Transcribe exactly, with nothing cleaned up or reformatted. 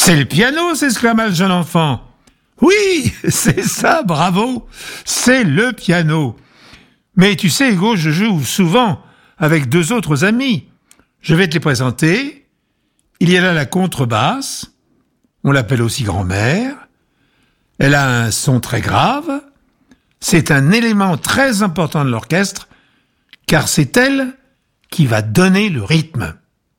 C'est le piano, s'exclama le jeune enfant. Oui, c'est ça, bravo, c'est le piano. Mais tu sais, Hugo, je joue souvent avec deux autres amis. Je vais te les présenter. Il y a là la contrebasse, on l'appelle aussi grand-mère. Elle a un son très grave. C'est un élément très important de l'orchestre, car c'est elle qui va donner le rythme.